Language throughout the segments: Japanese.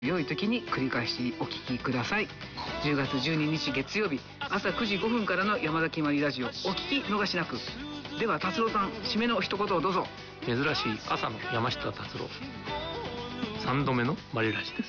良い時に繰り返しお聞きください。10月12日月曜日朝9時5分からの山崎まりラジオ、お聞き逃しなく。では達郎さん、締めの一言をどうぞ。 珍しい朝の山下達郎、3度目のマリラジです。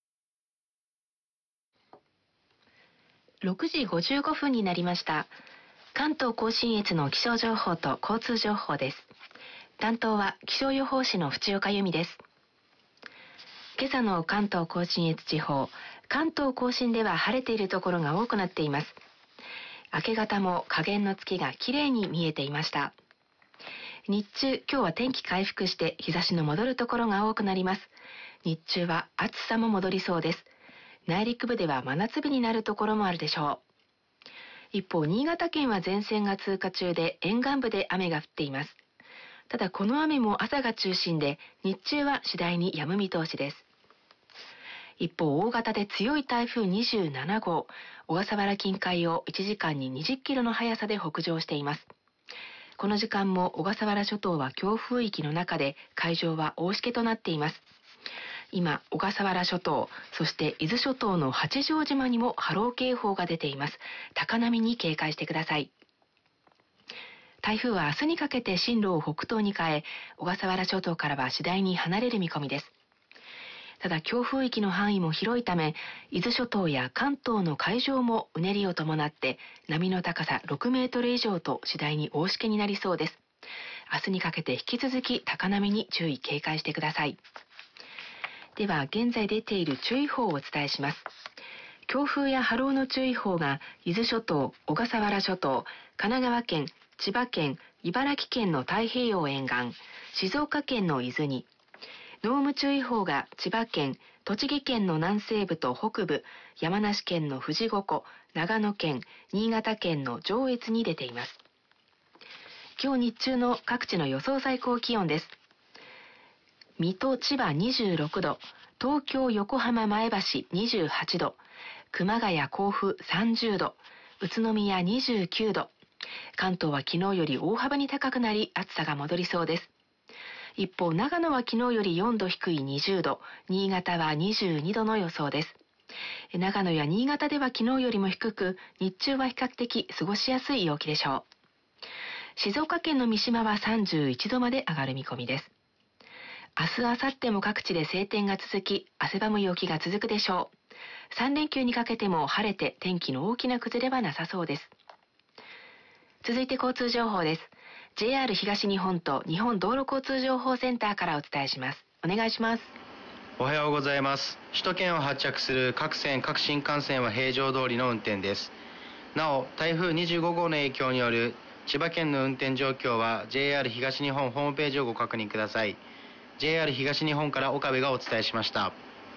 6時55分になりました。関東甲信越の気象情報と交通情報です。担当は気象予報士の淵岡由美です。今朝の関東甲信越地方、関東甲信では晴れているところが多くなっています。明け方も下限の月がきれいに見えていました。日中、今日は天気回復して日差しの戻るところが多くなります。日中は暑さも戻りそうです。内陸部では真夏日になるところもあるでしょう。一方、新潟県は前線が通過中で沿岸部で雨が降っています。ただこの雨も朝が中心で、日中は次第に止む見通しです。一方、大型で強い台風27号、小笠原近海を1時間に20キロの速さで北上しています。この時間も小笠原諸島は強風域の中で、海上は大しけとなっています。今、小笠原諸島、そして伊豆諸島の八丈島にも波浪警報が出ています。高波に警戒してください。台風は明日にかけて進路を北東に変え、小笠原諸島からは次第に離れる見込みです。ただ強風域の範囲も広いため、伊豆諸島や関東の海上もうねりを伴って波の高さ6メートル以上と次第に大しけになりそうです。明日にかけて引き続き高波に注意警戒してください。では現在出ている注意報をお伝えします。強風や波浪の注意報が伊豆諸島、小笠原諸島、神奈川県、千葉県、茨城県の太平洋沿岸、静岡県の伊豆に、濃霧注意報が千葉県、栃木県の南西部と北部、山梨県の富士五湖、長野県、新潟県の上越に出ています。今日日中の各地の予想最高気温です。水戸、千葉26度、東京、横浜、前橋28度、熊谷、甲府30度、宇都宮29度。関東は昨日より大幅に高くなり、暑さが戻りそうです。一方、長野は昨日より4度低い20度、新潟は22度の予想です。長野や新潟では昨日よりも低く、日中は比較的過ごしやすい陽気でしょう。静岡県の三島は31度まで上がる見込みです。明日、明後日も各地で晴天が続き、汗ばむ陽気が続くでしょう。3連休にかけても晴れて天気の大きな崩れはなさそうです。続いて交通情報です。JR 東日本と日本道路交通情報センターからお伝えします。お願いします。 おはようございます。首都圏を発着する各線各新幹線は平常通りの運転です。なお、台風25号の影響による千葉県の運転状況は JR 東日本ホームページをご確認ください。JR 東日本から岡部がお伝えしました。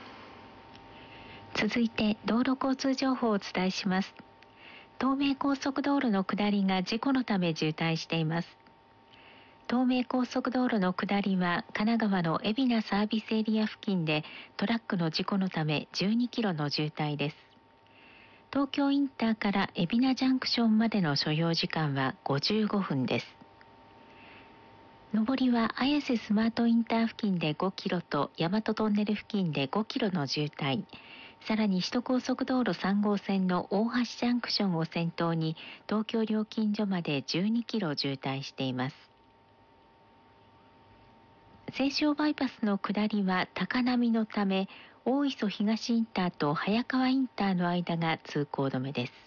続いて道路交通情報をお伝えします。東名高速道路の下りが事故のため渋滞しています。東名高速道路の下りは神奈川の海老名サービスエリア付近でトラックの事故のため12キロの渋滞です。東京インターから海老名ジャンクションまでの所要時間は55分です。上りは綾瀬スマートインター付近で5キロと大和トンネル付近で5キロの渋滞、さらに首都高速道路3号線の大橋ジャンクションを先頭に東京料金所まで12キロ渋滞しています。西湘バイパスの下りは高波のため大磯東インターと早川インターの間が通行止めです。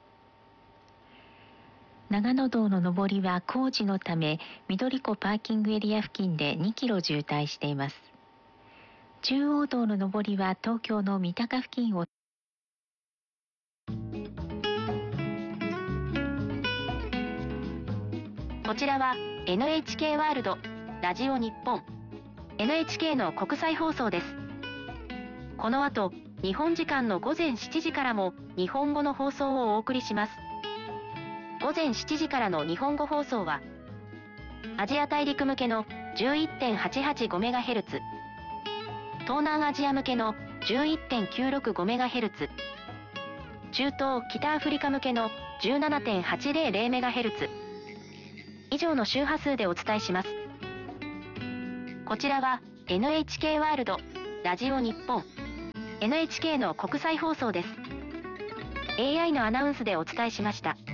長野道の上りは工事のため緑湖パーキングエリア付近で2キロ渋滞しています。中央道の上りは東京の三鷹付近をこちらは NHK ワールドラジオ日本 NHK の国際放送です。この後日本時間の午前7時からも日本語の放送をお送りします。午前7時からの日本語放送はアジア大陸向けの 11.885MHz、 東南アジア向けの 11.965MHz、 中東北アフリカ向けの 17.800MHz 以上の周波数でお伝えします。こちらは NHK ワールドラジオ日本 NHK の国際放送です。AI のアナウンスでお伝えしました。